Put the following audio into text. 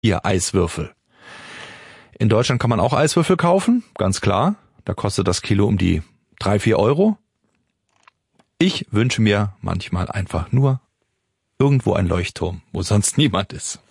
Ihr Eiswürfel. In Deutschland kann man auch Eiswürfel kaufen, ganz klar. Da kostet das Kilo um die 3-4 Euro. Ich wünsche mir manchmal einfach nur irgendwo ein Leuchtturm, wo sonst niemand ist.